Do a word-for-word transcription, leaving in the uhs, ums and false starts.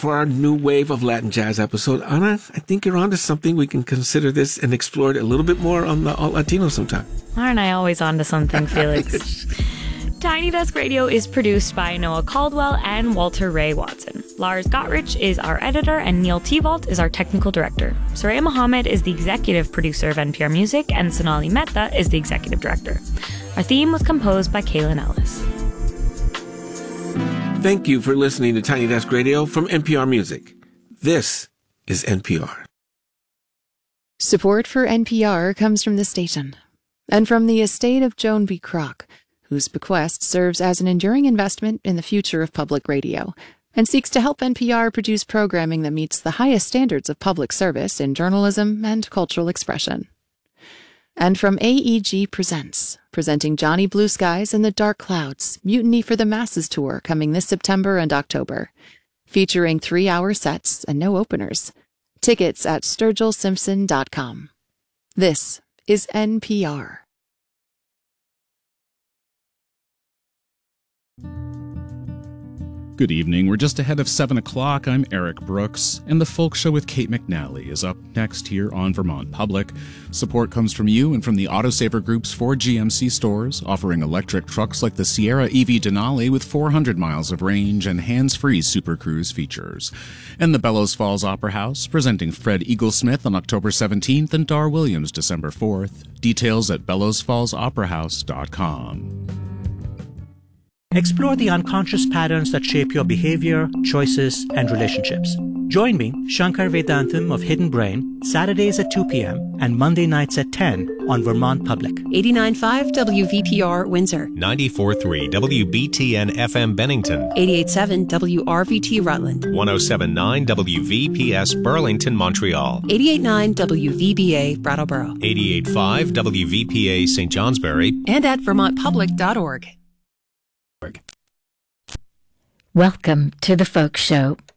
for our new wave of Latin jazz episode. Ana, I think you're onto something. We can consider this and explore it a little bit more on the All Latino sometime. Aren't I always onto something, Felix? Tiny Desk Radio is produced by Noah Caldwell and Walter Ray Watson. Lars Gottrich is our editor, and Neil Tevault is our technical director. Soraya Mohammed is the executive producer of N P R Music, and Sonali Mehta is the executive director. Our theme was composed by Kaylin Ellis. Thank you for listening to Tiny Desk Radio from N P R Music. This is N P R. Support for N P R comes from the station and from the estate of Joan B. Kroc, whose bequest serves as an enduring investment in the future of public radio and seeks to help N P R produce programming that meets the highest standards of public service in journalism and cultural expression. And from A E G Presents, presenting Johnny Blue Skies and the Dark Clouds, Mutiny for the Masses tour coming this September and October, featuring three-hour sets and no openers. Tickets at sturgill simpson dot com. This is N P R. Good evening. We're just ahead of seven o'clock. I'm Eric Brooks, and The Folk Show with Kate McNally is up next here on Vermont Public. Support comes from you and from the Autosaver Group's four G M C stores, offering electric trucks like the Sierra E V Denali with four hundred miles of range and hands-free Super Cruise features. And the Bellows Falls Opera House, presenting Fred Eaglesmith on October seventeenth and Dar Williams December fourth. Details at bellows falls opera house dot com. Explore the unconscious patterns that shape your behavior, choices, and relationships. Join me, Shankar Vedantam of Hidden Brain, Saturdays at two p.m. and Monday nights at ten on Vermont Public. eighty-nine point five W V P R Windsor. ninety-four point three W B T N F M Bennington. eighty-eight point seven W R V T Rutland. one oh seven point nine W V P S Burlington, Montreal. eighty-eight point nine W V B A Brattleboro. eighty-eight point five W V P A Saint Johnsbury. And at vermont public dot org. Welcome to The Folk Show